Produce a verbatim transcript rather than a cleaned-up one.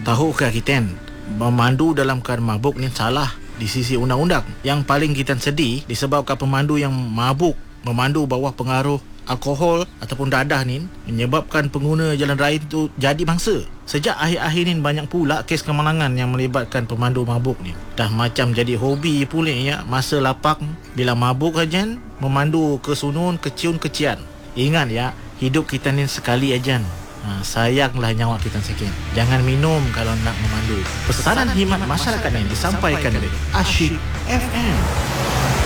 Tahukah kita memandu dalam keadaan mabuk ni salah di sisi undang-undang. Yang paling kita sedih disebabkan pemandu yang mabuk memandu bawah pengaruh alkohol ataupun dadah ni menyebabkan pengguna jalan raya itu jadi mangsa. Sejak akhir-akhir ni banyak pula kes kemalangan yang melibatkan pemandu mabuk ni. Dah macam jadi hobi pula ya, masa lapang bila mabuk aja memandu ke sunun, ke ciun, ke cian. Ingat ya, hidup kita ni sekali aja. Ha, sayanglah nyawa kita sekian. Jangan minum kalau nak memandu. Pesanan khidmat masyarakat yang disampaikan oleh Asyik F M.